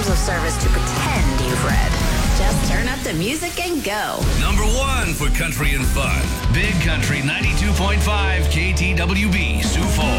terms of service to pretend you've read. Just turn up the music and go. Number 1 for country and fun. Big Country 92.5 KTWB, Sioux Falls.